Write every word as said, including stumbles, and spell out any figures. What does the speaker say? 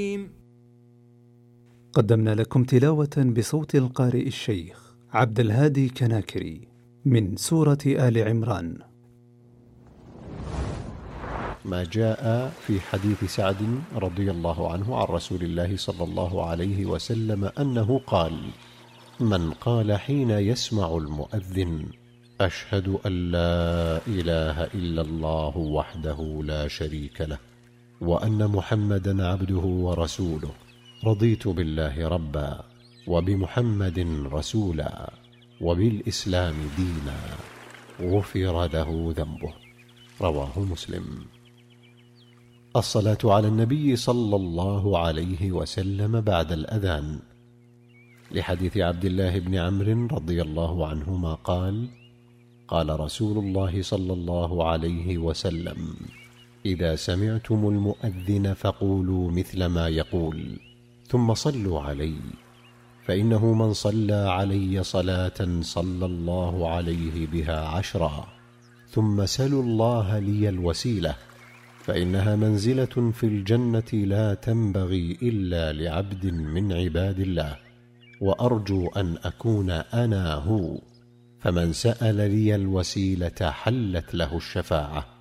قدمنا لكم تلاوة بصوت القارئ الشيخ عبد الهادي كناكري من سورة آل عمران. ما جاء في حديث سعد رضي الله عنه عن رسول الله صلى الله عليه وسلم أنه قال: من قال حين يسمع المؤذن: أشهد أن لا إله إلا الله وحده لا شريك له وأن محمدا عبده ورسوله، رضيت بالله ربا وبمحمد رسولا وبالإسلام دينا، غفر له ذنبه. رواه مسلم. الصلاة على النبي صلى الله عليه وسلم بعد الأذان، لحديث عبد الله بن عمرو رضي الله عنهما قال: قال رسول الله صلى الله عليه وسلم: إذا سمعتم المؤذن فقولوا مثل ما يقول، ثم صلوا علي، فإنه من صلى علي صلاة صلى الله عليه بها عشرا، ثم سلوا الله لي الوسيلة، فإنها منزلة في الجنة لا تنبغي إلا لعبد من عباد الله، وأرجو أن أكون أنا هو، فمن سأل لي الوسيلة حلت له الشفاعة،